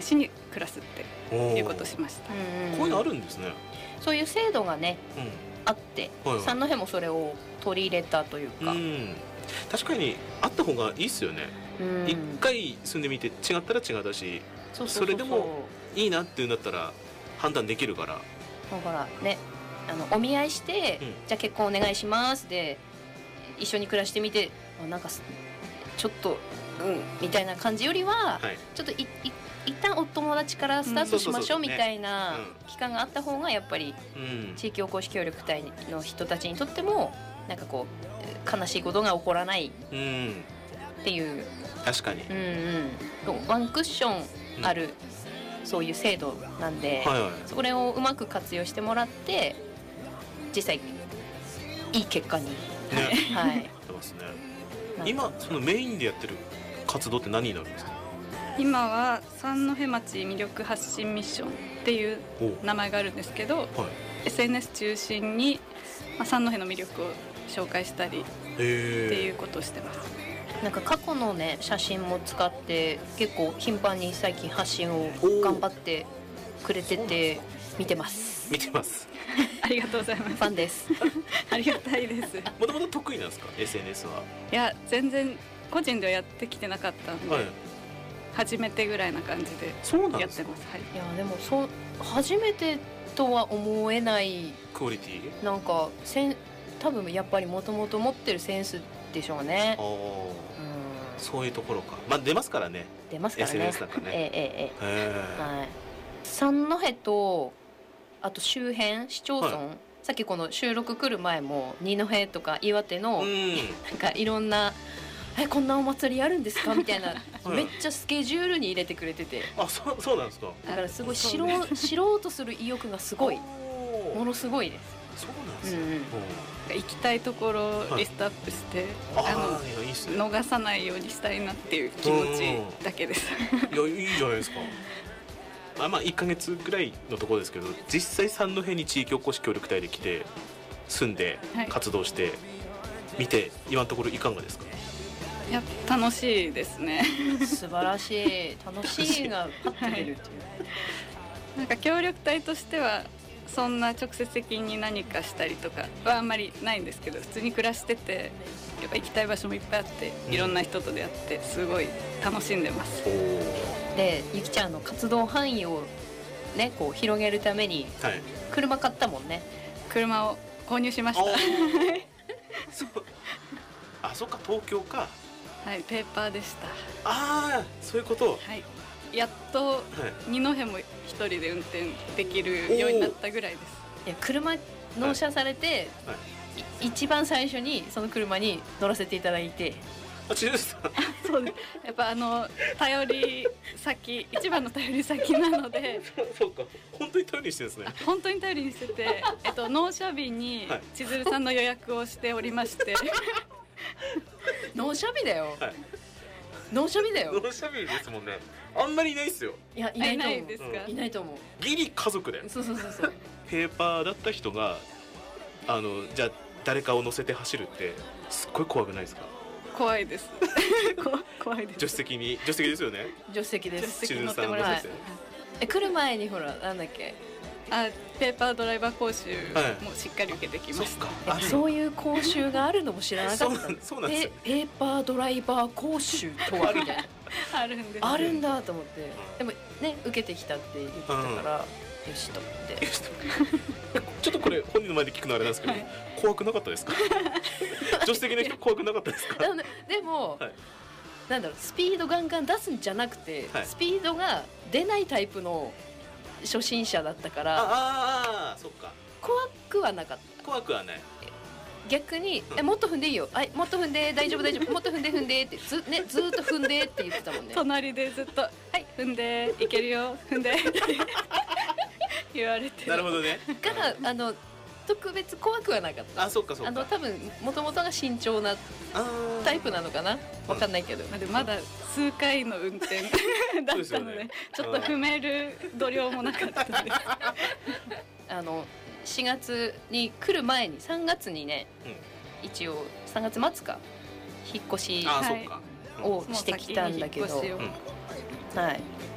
年に暮らすっていうことをしました。 こういうのあるんですね。 そういう制度がね、あって、 はいはい、 三戸もそれを取り入れたというか、 確かにあった方がいいっすよね。一回住んでみて違ったら違ったし、それでもいいなっていうんだったら判断できるから。 だからね、お見合いして、じゃあ結婚お願いしますで一緒に暮らしてみて、なんかちょっとみたいな感じよりは、ちょっと一旦お友達からスタートしましょうみたいな期間があった方がやっぱり地域おこし協力隊の人たちにとってもなんかこう悲しいことが起こらないっていう、 確かに、 ワンクッションある、そういう制度なんで、それをうまく活用してもらって実際いい結果に、はい、 出ますね。今そのメインでやってる活動って何になるんですか？ 今は三戸町魅力発信ミッションっていう名前があるんですけど、SNS 中心に、三戸の魅力を紹介したりっていうことをしてます。 なんか過去のね写真も使って結構頻繁に最近発信を頑張ってくれてて見てます。 ありがとうございます。 ファンですありがたいです。 もともと得意なんですか SNS は？ いや全然個人ではやってきてなかったんで、初めてぐらいな感じでやってます。 いやでも初めてとは思えないクオリティ、 なんか多分やっぱりもともと持ってるセンスでしょうね。 そういうところか。出ますからね。SNS なんかね。 三戸とあと周辺市町村、さっきこの収録来る前も二戸とか岩手のなんかいろんなこんなお祭りあるんですかみたいなめっちゃスケジュールに入れてくれてて、 そうなんですか。 だからすごい知ろうとする意欲がすごいものすごいです。 そうなんですね。 行きたいところをリストアップして、逃さないようにしたいなっていう気持ちだけです。 いやいいじゃないですか。1ヶ月ぐらいのところですけど、実際三戸に地域おこし協力隊で来て住んで活動して見て、今のところいかがですか？ いや楽しいですね。 素晴らしい。楽しいがパッと出るっていう。 なんか協力隊としてはそんな直接的に何かしたりとかはあんまりないんですけど、普通に暮らしててやっぱ行きたい場所もいっぱいあって、いろんな人と出会ってすごい楽しんでます。 でゆきちゃんの活動範囲をねこう広げるために車買ったもんね。 車を購入しました。 そっか、東京か。 はい、ペーパーでした。 そういうこと。 やっと二戸も一人で運転できるようになったぐらいです。 いや車納車されて、一番最初にその車に乗らせていただいて。 そうです。やっぱ頼り先、一番の頼り先なので。 そうか、本当に頼りにしてるんですね。 本当に頼りにしてて、納車日に千鶴さんの予約をしておりまして。 納車日だよ。納車日ですもんね。あんまりいないですよ。 いやいないですか？いないと思う。 ギリ家族だよ。 そう。 ペーパーだった人がじゃあ誰かを乗せて走るってすっごい怖くないですか？ 怖いです。怖いです。 助手席ですよね。 助手席です。 千鶴さん乗せて。 来る前にほらなんだっけ？ ペーパードライバー講習もしっかり受けてきました。 そういう講習があるのも知らなかった。 そうなんですよ。 ペーパードライバー講習とはみたいなあるんです。 あるんだと思って、でもね受けてきたって言ってたからよしと思って。 ちょっとこれ本人の前で聞くのあれなんですけど、怖くなかったですか？助手席の人怖くなかったですか？ でもなんだろう、スピードガンガン出すんじゃなくて、スピードが出ないタイプの初心者だったから、 そっか。 怖くはなかった。 怖くはない。 逆にもっと踏んでいいよ、もっと踏んで大丈夫もっと踏んでってずっと踏んでって言ってたもんね。 隣でずっと踏んでいけるよ踏んでって言われて。 なるほどね。 から特別怖くはなかった。 そうか。 多分もともとが慎重なタイプなのかな、わかんないけど。 まだ数回の運転だったので、ちょっと踏める度量もなかったです。 4月に来る前に3月にね、一応3月末か引っ越しをしてきたんだけど、